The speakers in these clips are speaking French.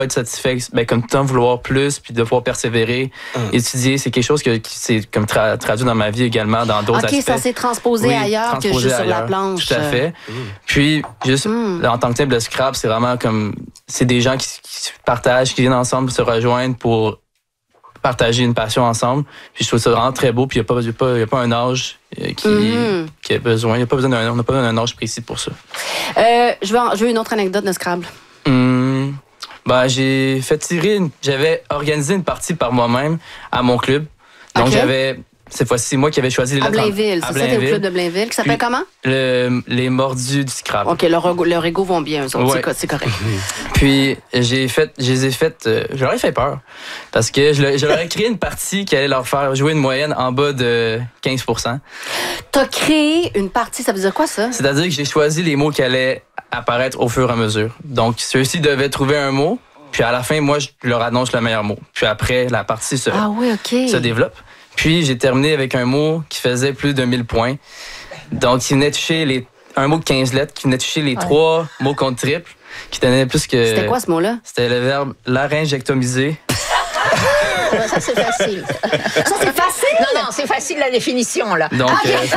être satisfait, comme tout le temps vouloir plus, puis devoir persévérer, étudier, c'est quelque chose qui s'est comme traduit dans ma vie également, dans d'autres aspects. OK, ça s'est transposé ailleurs que juste sur la planche. Tout à fait. Puis, juste en tant que tel, le Scrabble, c'est vraiment comme... C'est des gens qui se partagent, qui viennent ensemble se rejoindre pour partager une passion ensemble. Puis je trouve ça vraiment très beau, puis il n'y a pas un âge qui a besoin. On n'a pas besoin d'un âge précis pour ça. Je veux une autre anecdote de Scrabble. J'avais organisé une partie par moi-même à mon club. Donc, cette fois-ci, c'est moi qui avais choisi les lettres. À Blainville, c'est ça, t'es au club de Blainville, qui s'appelle comment? Les Mordus du Scrabble. OK, leur ego vont bien, eux autres, c'est correct. Puis, je leur ai fait peur. Parce que je leur ai créé une partie qui allait leur faire jouer une moyenne en bas de 15%. T'as créé une partie, ça veut dire quoi, ça? C'est-à-dire que j'ai choisi les mots qui allaient apparaître au fur et à mesure. Donc, ceux-ci devaient trouver un mot, puis à la fin, moi, je leur annonce le meilleur mot. Puis après, la partie se développe. Puis, j'ai terminé avec un mot qui faisait plus de 1000 points. Donc, il venait toucher un mot de 15 lettres, qui venait toucher les 3 mots contre triple, qui donnait plus que... C'était quoi, ce mot-là? C'était le verbe laryngectomiser. Ça, c'est facile. Ça, c'est facile? Non, c'est facile la définition, là. Donc,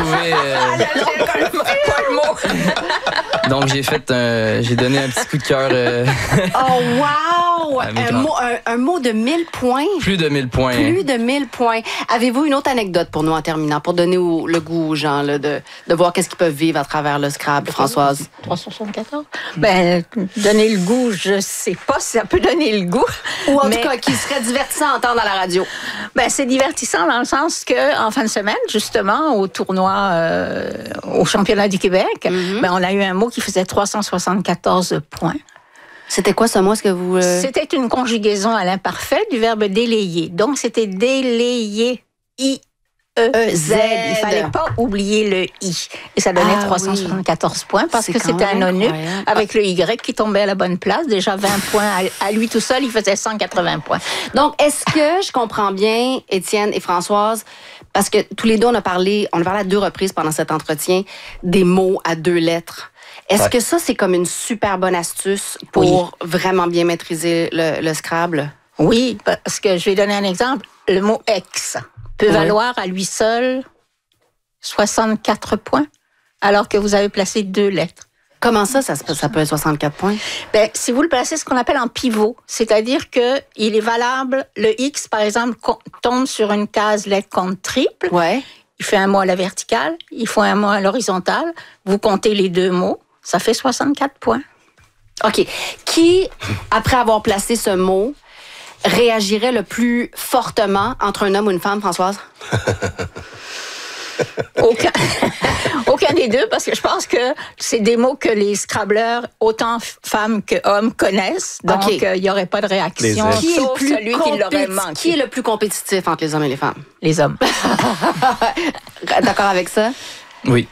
Donc, j'ai donné un petit coup de cœur. Oh, wow! Un mot de 1000 points. Plus de 1000 points. Plus de 1000 points. Avez-vous une autre anecdote pour nous en terminant, pour donner le goût aux gens là, de voir qu'est-ce qu'ils peuvent vivre à travers le Scrabble, Françoise? 374? Donner le goût, je sais pas si ça peut donner le goût. Ou en tout cas, qui serait divertissant à entendre à la radio. C'est divertissant dans le sens que en fin de semaine, justement, au tournoi, au championnat du Québec, on a eu un mot qui faisait 374 points. C'était quoi ce mot? C'était une conjugaison à l'imparfait du verbe délayer. Donc, c'était délayer. I-E-Z. Il fallait pas oublier le I. Et ça donnait 374 points parce que c'était un ONU avec le Y qui tombait à la bonne place. Déjà 20 points à lui tout seul, il faisait 180 points. Donc, est-ce que je comprends bien, Étienne et Françoise, parce que tous les deux, on a parlé à 2 reprises pendant cet entretien, des mots à 2 lettres. Est-ce que ça, c'est comme une super bonne astuce pour vraiment bien maîtriser le Scrabble? Oui, parce que je vais donner un exemple. Le mot « ex » peut valoir à lui seul 64 points, alors que vous avez placé 2 lettres. Comment ça peut être 64 points? Si vous le placez ce qu'on appelle en pivot, c'est-à-dire que il est valable, le X, par exemple, tombe sur une case lettre contre triple. Ouais. Il fait un mot à la verticale, il faut un mot à l'horizontale. Vous comptez les 2 mots, ça fait 64 points. OK. Qui, après avoir placé ce mot, réagirait le plus fortement entre un homme ou une femme, Françoise? Aucun des deux, parce que je pense que c'est des mots que les Scrabbleurs, autant femmes que hommes, connaissent. Donc, il n'y aurait pas de réaction, sauf celui qui l'aurait manqué. Qui est le plus compétitif entre les hommes et les femmes? Les hommes. D'accord avec ça? Oui.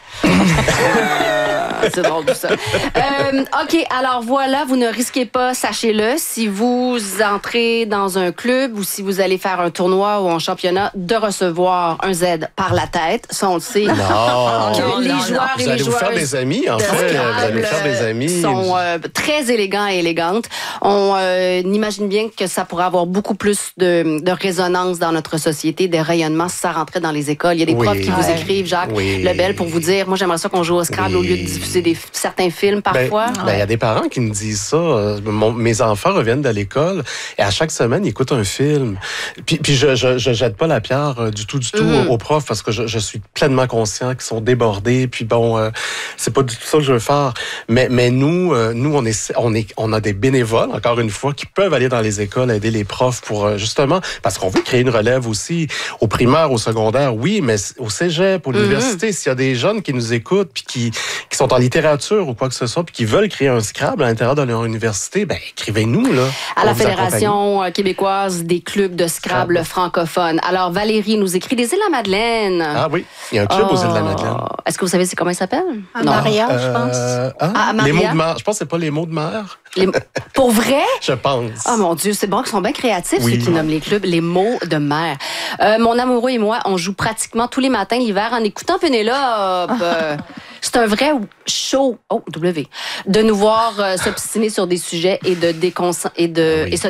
C'est drôle tout ça. OK, alors voilà, vous ne risquez pas, sachez-le, si vous entrez dans un club ou si vous allez faire un tournoi ou un championnat, de recevoir un Z par la tête. Ça, on le sait. Non, les joueurs et les joueuses vous faire des amis, en fait. Vous allez faire des amis. Sont très élégants et élégantes. On imagine bien que ça pourrait avoir beaucoup plus de résonance dans notre société, des rayonnements si ça rentrait dans les écoles. Il y a des profs qui vous écrivent, Jacques Lebel, pour vous dire, moi, j'aimerais ça qu'on joue au Scrabble au lieu de diffuser certains films parfois. Il y a des parents qui me disent ça. Mes enfants reviennent de l'école et à chaque semaine, ils écoutent un film. Puis je jette pas la pierre du tout aux profs parce que je suis pleinement conscient qu'ils sont débordés. Puis c'est pas du tout ça que je veux faire. Mais nous on a des bénévoles, encore une fois, qui peuvent aller dans les écoles aider les profs pour justement, parce qu'on veut créer une relève aussi au primaire, au secondaire, oui, mais au cégep, à l'université, s'il y a des jeunes qui nous écoutent puis qui sont en littérature ou quoi que ce soit puis qui veulent créer un Scrabble à l'intérieur de leur université, écrivez-nous là. À la Fédération québécoise des clubs de Scrabble francophones. Alors Valérie nous écrit des îles-de-la-Madeleine. Ah oui, il y a un club aux îles-de-la-Madeleine. Est-ce que vous savez comment il s'appelle? Maria, je pense. Les mots de mer. Je pense que c'est pas les mots de mer. Pour vrai? Je pense. Oh mon Dieu, c'est bon qu'ils sont bien créatifs, ceux qui nomment les clubs, les mots de mer. Mon amoureux et moi, on joue pratiquement tous les matins l'hiver en écoutant Pénélope. C'est un vrai show, de nous voir s'obstiner sur des sujets et se